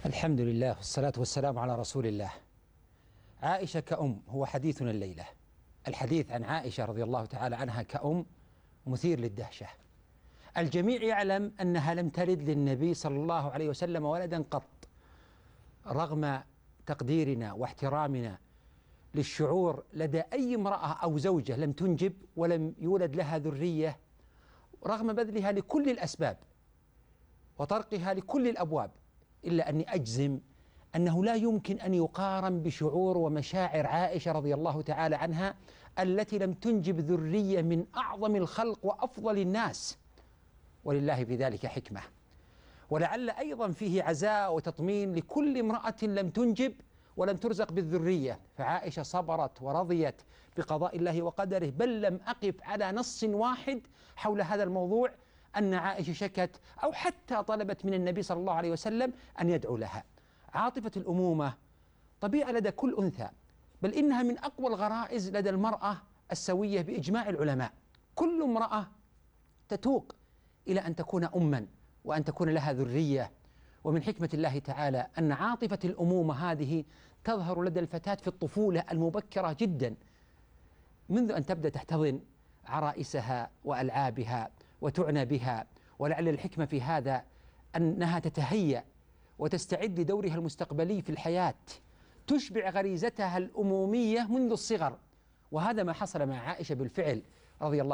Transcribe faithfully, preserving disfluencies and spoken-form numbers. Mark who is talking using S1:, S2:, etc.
S1: الحمد لله والصلاة والسلام على رسول الله. عائشة كأم هو حديثنا الليلة. الحديث عن عائشة رضي الله تعالى عنها كأم مثير للدهشة. الجميع يعلم أنها لم تلد للنبي صلى الله عليه وسلم ولدا قط، رغم تقديرنا واحترامنا للشعور لدى أي امرأة أو زوجة لم تنجب ولم يولد لها ذرية، رغم بذلها لكل الأسباب وطرقها لكل الأبواب، إلا أني أجزم أنه لا يمكن أن يقارن بشعور ومشاعر عائشة رضي الله تعالى عنها التي لم تنجب ذرية من أعظم الخلق وأفضل الناس، ولله في ذلك حكمة. ولعل أيضا فيه عزاء وتطمين لكل امرأة لم تنجب ولم ترزق بالذرية، فعائشة صبرت ورضيت بقضاء الله وقدره، بل لم أقف على نص واحد حول هذا الموضوع أن عائشة شكت أو حتى طلبت من النبي صلى الله عليه وسلم أن يدعو لها. عاطفة الأمومة طبيعة لدى كل أنثى، بل إنها من أقوى الغرائز لدى المرأة السوية بإجماع العلماء. كل امرأة تتوق إلى أن تكون أما وأن تكون لها ذرية، ومن حكمة الله تعالى أن عاطفة الأمومة هذه تظهر لدى الفتاة في الطفولة المبكرة جدا، منذ أن تبدأ تحتضن عرائسها وألعابها وتعنى بها. ولعل الحكمة في هذا أنها تتهيأ وتستعد لدورها المستقبلي في الحياة، تشبع غريزتها الأمومية منذ الصغر، وهذا ما حصل مع عائشة بالفعل رضي الله